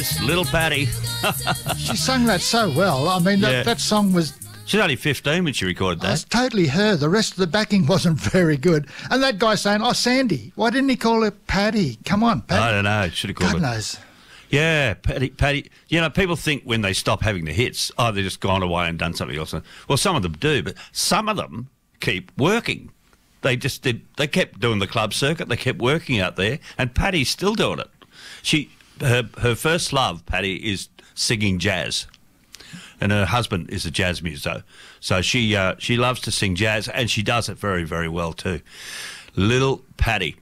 Little Patty. She sang that so well. I mean, that song was... She's only 15 when she recorded that. It's totally her. The rest of the backing wasn't very good. And that guy saying, Sandy. Why didn't he call her Patty? Come on, Patty. I don't know. Should have called her. God knows. Yeah, Patty. People think when they stop having the hits, they've just gone away and done something else. Well, some of them do, but some of them keep working. They just did. They kept doing the club circuit. They kept working out there, and Patty's still doing it. Her first love, Patty, is singing jazz, and her husband is a jazz musician. So she loves to sing jazz, and she does it very, very well too. Little Patty.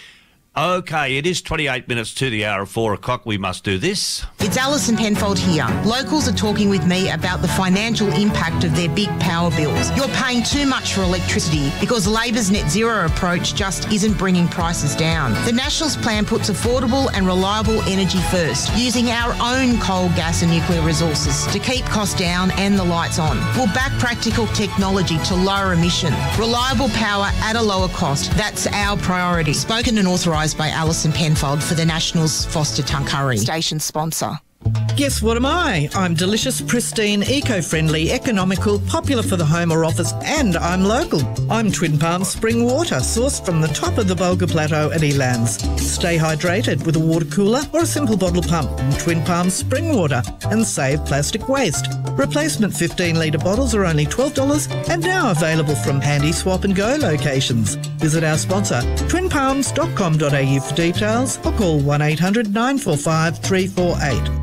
Okay, it is 28 minutes to the hour of 4 o'clock. We must do this. It's Alison Penfold here. Locals are talking with me about the financial impact of their big power bills. You're paying too much for electricity because Labor's net zero approach just isn't bringing prices down. The Nationals plan puts affordable and reliable energy first, using our own coal, gas and nuclear resources to keep costs down and the lights on. We'll back practical technology to lower emission. Reliable power at a lower cost. That's our priority. Spoken and authorised by Alison Penfold for the Nationals Foster Tuncurry. Station sponsor. Guess what am I? I'm delicious, pristine, eco-friendly, economical, popular for the home or office, and I'm local. I'm Twin Palms Spring Water, sourced from the top of the Bulga Plateau at Elands. Stay hydrated with a water cooler or a simple bottle pump from Twin Palms Spring Water and save plastic waste. Replacement 15-litre bottles are only $12 and now available from handy swap and go locations. Visit our sponsor, twinpalms.com.au for details or call 1800 945 348.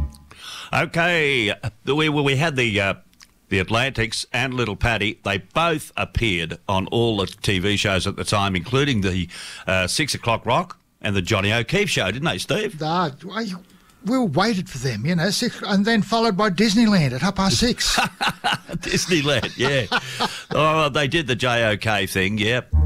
Okay, we had the Atlantics and Little Patty. They both appeared on all the TV shows at the time, including the 6 o'clock Rock and the Johnny O'Keefe show, didn't they, Steve? We all waited for them, and then followed by Disneyland at 6:30. Disneyland, yeah. They did the JOK thing, yeah.